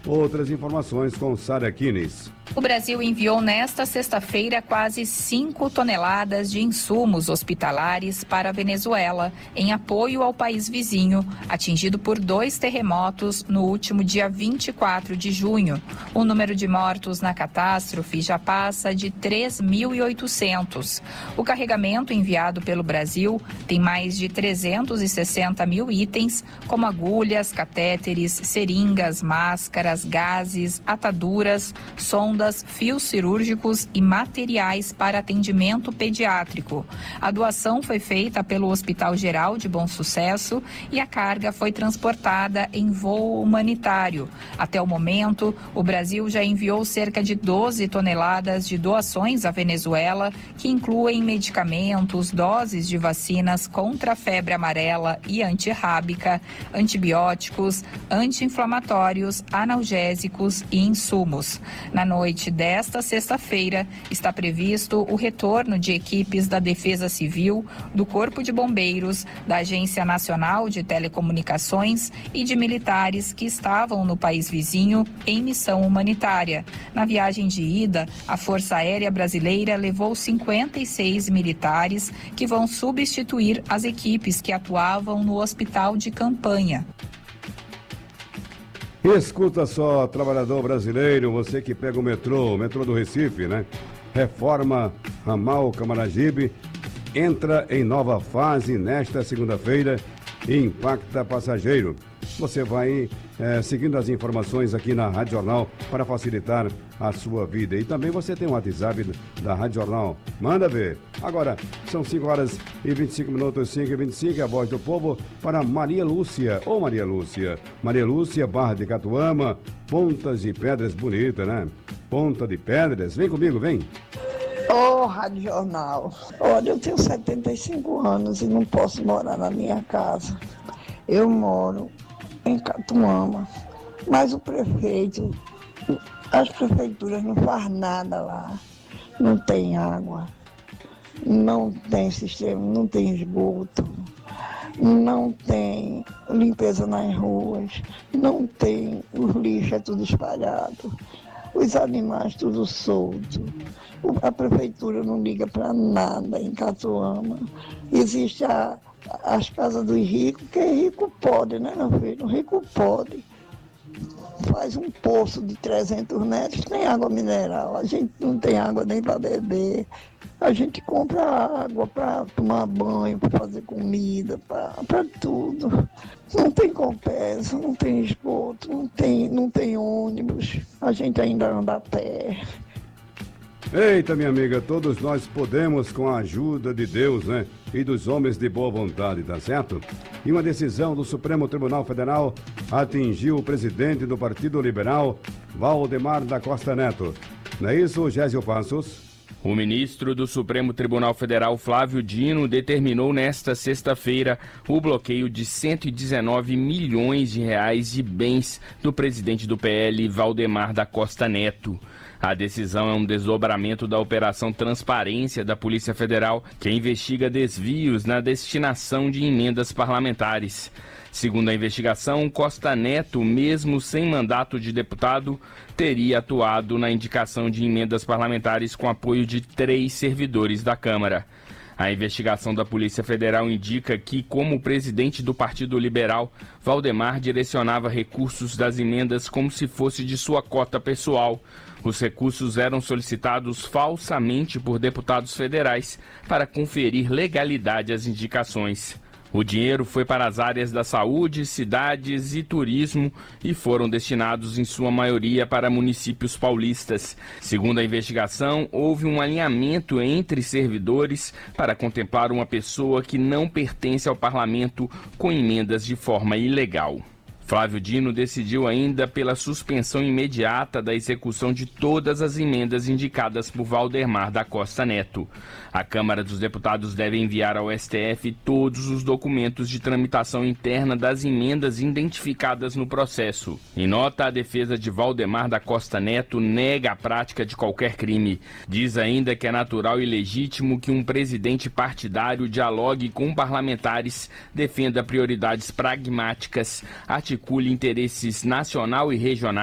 Outras informações com Sara Kines. O Brasil enviou nesta sexta-feira quase 5 toneladas de insumos hospitalares para a Venezuela, em apoio ao país vizinho, atingido por 2 terremotos no último dia 24 de junho. O número de mortos na catástrofe já passa de 3.800. O carregamento enviado pelo Brasil tem mais de 360 mil itens, como agulhas, catéteres, seringas, máscaras, gases, ataduras, sondas, fios cirúrgicos e materiais para atendimento pediátrico. A doação foi feita pelo Hospital Geral de Bom Sucesso e a carga foi transportada em voo humanitário. Até o momento, o Brasil já enviou cerca de 12 toneladas de doações à Venezuela, que incluem medicamentos, doses de vacinas contra a febre amarela e antirrábica, antibióticos, anti-inflamatórios, analgésicos e insumos. Na noite desta sexta-feira, está previsto o retorno de equipes da Defesa Civil, do Corpo de Bombeiros, da Agência Nacional de Telecomunicações e de militares que estavam no país vizinho em missão humanitária. Na viagem de ida, a Força Aérea Brasileira levou 56 militares que vão substituir as equipes que atuavam no hospital de campanha. Escuta só, trabalhador brasileiro, você que pega o metrô do Recife, né? Reforma Ramal Camaragibe entra em nova fase nesta segunda-feira e impacta passageiro. Você vai seguindo as informações aqui na Rádio Jornal para facilitar a sua vida. E também você tem o WhatsApp da Rádio Jornal. Manda ver. Agora, são 5 horas e 25 minutos, 5h25, a voz do povo para Maria Lúcia. Ô Maria Lúcia. Maria Lúcia, Barra de Catuama, Pontas de Pedras, bonita, né? Ponta de Pedras. Vem comigo, vem. Ô, Rádio Jornal. Olha, eu tenho 75 anos e não posso morar na minha casa. Eu moro em Catuama, mas o prefeito, as prefeituras não faz nada lá. Não tem água, não tem sistema, não tem esgoto, não tem limpeza nas ruas, não tem, os lixos é tudo espalhado, os animais tudo solto. A prefeitura não liga para nada em Catuama. Existe as casas dos ricos, que rico pode, né, meu filho? Rico pode. Faz um poço de 300 metros, tem água mineral. A gente não tem água nem para beber. A gente compra água para tomar banho, para fazer comida, para tudo. Não tem compensa, não tem esgoto, não tem ônibus. A gente ainda anda a pé. Eita, minha amiga, todos nós podemos com a ajuda de Deus, né? E dos homens de boa vontade, tá certo? E uma decisão do Supremo Tribunal Federal atingiu o presidente do Partido Liberal, Valdemar da Costa Neto. Não é isso, Gésio Passos? O ministro do Supremo Tribunal Federal, Flávio Dino, determinou nesta sexta-feira o bloqueio de 119 milhões de reais de bens do presidente do PL, Valdemar da Costa Neto. A decisão é um desdobramento da Operação Transparência da Polícia Federal, que investiga desvios na destinação de emendas parlamentares. Segundo a investigação, Costa Neto, mesmo sem mandato de deputado, teria atuado na indicação de emendas parlamentares com apoio de 3 servidores da Câmara. A investigação da Polícia Federal indica que, como presidente do Partido Liberal, Valdemar direcionava recursos das emendas como se fosse de sua cota pessoal. Os recursos eram solicitados falsamente por deputados federais para conferir legalidade às indicações. O dinheiro foi para as áreas da saúde, cidades e turismo e foram destinados, em sua maioria, para municípios paulistas. Segundo a investigação, houve um alinhamento entre servidores para contemplar uma pessoa que não pertence ao parlamento com emendas de forma ilegal. Flávio Dino decidiu ainda pela suspensão imediata da execução de todas as emendas indicadas por Valdemar da Costa Neto. A Câmara dos Deputados deve enviar ao STF todos os documentos de tramitação interna das emendas identificadas no processo. Em nota, a defesa de Valdemar da Costa Neto nega a prática de qualquer crime. Diz ainda que é natural e legítimo que um presidente partidário dialogue com parlamentares, defenda prioridades pragmáticas, articule interesses nacional e regionais